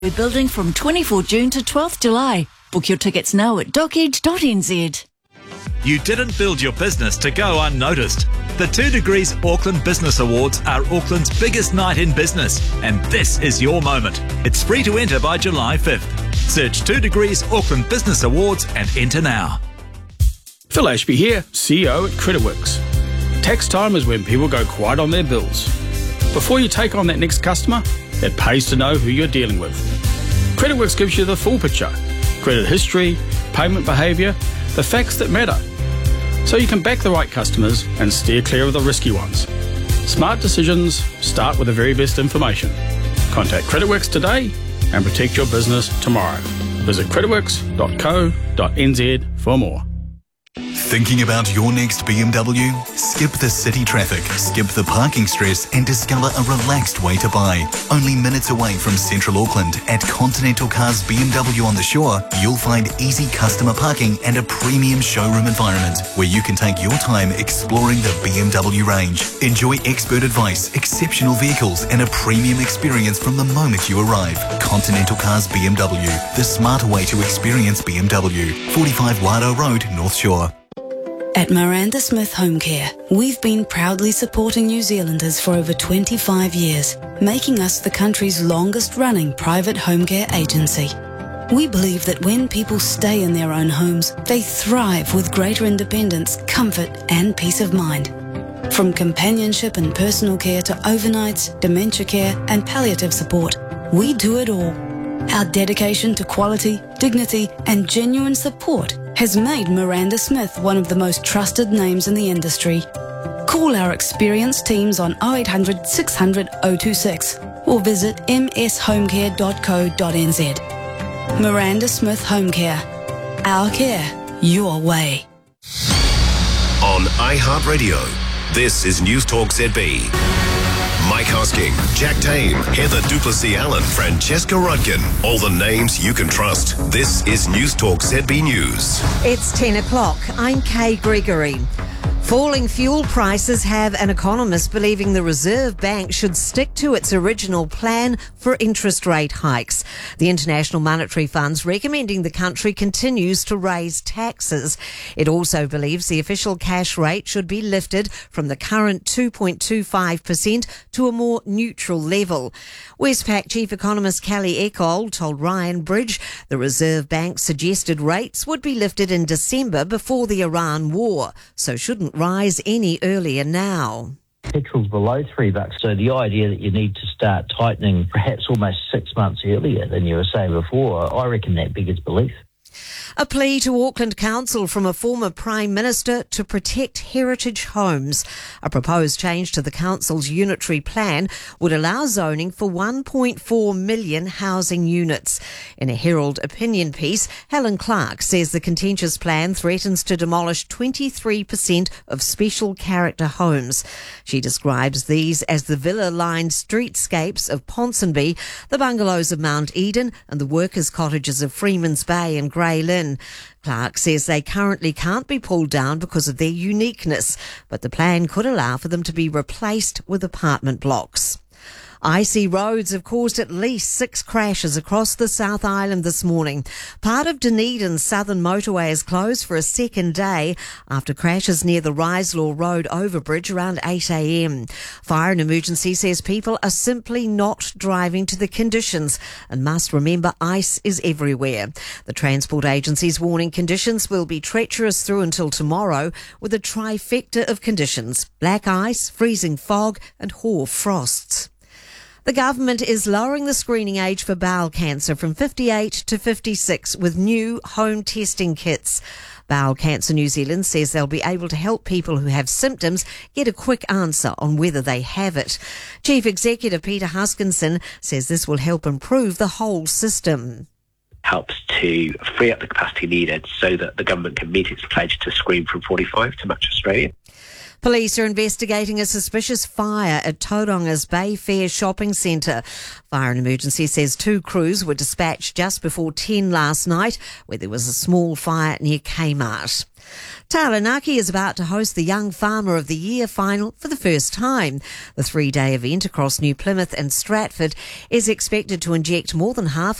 We're building from 24 June to 12th July. Book your tickets now at dockage.nz. You didn't build your business to go unnoticed. The 2 Degrees Auckland Business Awards are Auckland's biggest night in business, and this is your moment. It's free to enter by July 5th. Search 2 Degrees Auckland Business Awards and enter now. Phil Ashby here, CEO at CreditWorks. Tax time is when people go quiet on their bills. Before you take on that next customer, it pays to know who you're dealing with. CreditWorks gives you the full picture: credit history, payment behaviour, the facts that matter, so you can back the right customers and steer clear of the risky ones. Smart decisions start with the very best information. Contact CreditWorks today and protect your business tomorrow. Visit creditworks.co.nz for more. Thinking about your next BMW? Skip the city traffic, skip the parking stress, and discover a relaxed way to buy. Only minutes away from Central Auckland at Continental Cars BMW on the Shore, you'll find easy customer parking and a premium showroom environment where you can take your time exploring the BMW range. Enjoy expert advice, exceptional vehicles, and a premium experience from the moment you arrive. Continental Cars BMW, the smarter way to experience BMW. 45 Wairoa Road, North Shore. At Miranda Smith Home Care, we've been proudly supporting New Zealanders for over 25 years, making us the country's longest-running private home care agency. We believe that when people stay in their own homes, they thrive with greater independence, comfort and peace of mind. From companionship and personal care to overnights, dementia care and palliative support, we do it all. Our dedication to quality, dignity and genuine support has made Miranda Smith one of the most trusted names in the industry. Call our experienced teams on 0800 600 026 or visit mshomecare.co.nz. Miranda Smith Home Care. Our care, your way. On iHeartRadio, this is News Talk ZB. Mike Hosking, Jack Tame, Heather Duplessis-Allen, Francesca Rudkin. All the names you can trust. This is News Talk ZB News. It's 10 o'clock. I'm Kay Gregory. Falling fuel prices have an economist believing the Reserve Bank should stick to its original plan for interest rate hikes. The International Monetary Fund's recommending the country continues to raise taxes. It also believes the official cash rate should be lifted from the current 2.25% to a more neutral level. Westpac Chief Economist Kelly Eckold told Ryan Bridge the Reserve Bank suggested rates would be lifted in December before the Iran war, so shouldn't rise any earlier now. Petrol's below $3, so the idea that you need to start tightening perhaps almost 6 months earlier than you were saying before, I reckon that beggars belief. A plea to Auckland Council from a former Prime Minister to protect heritage homes. A proposed change to the council's unitary plan would allow zoning for 1.4 million housing units. In a Herald opinion piece, Helen Clark says the contentious plan threatens to demolish 23% of special character homes. She describes these as the villa-lined streetscapes of Ponsonby, the bungalows of Mount Eden and the workers' cottages of Freeman's Bay and Grey Lynn. Clark says they currently can't be pulled down because of their uniqueness, but the plan could allow for them to be replaced with apartment blocks. Icy roads have caused at least 6 crashes across the South Island this morning. Part of Dunedin's southern motorway is closed for a second day after crashes near the Riselaw Road overbridge around 8 a.m. Fire and Emergency says people are simply not driving to the conditions and must remember ice is everywhere. The Transport Agency's warning conditions will be treacherous through until tomorrow with a trifecta of conditions: black ice, freezing fog and hoar frosts. The government is lowering the screening age for bowel cancer from 58 to 56 with new home testing kits. Bowel Cancer New Zealand says they'll be able to help people who have symptoms get a quick answer on whether they have it. Chief Executive Peter Huskinson says this will help improve the whole system. Helps to free up the capacity needed so that the government can meet its pledge to screen from 45 to match Australia. Police are investigating a suspicious fire at Tauranga's Bay Fair shopping centre. Fire and Emergency says 2 crews were dispatched just before 10 last night, where there was a small fire near Kmart. Taranaki is about to host the Young Farmer of the Year final for the first time. The 3-day event across New Plymouth and Stratford is expected to inject more than half